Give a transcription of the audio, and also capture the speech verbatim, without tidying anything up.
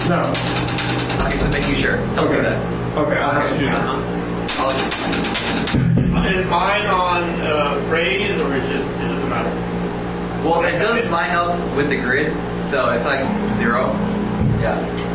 No. Okay, so making sure. Don't Okay. do that. Okay, I'll have to do that. Uh-huh. I'll Is mine on uh, phrase or is just it doesn't matter? Well, it does line up with the grid, so it's like zero. Yeah.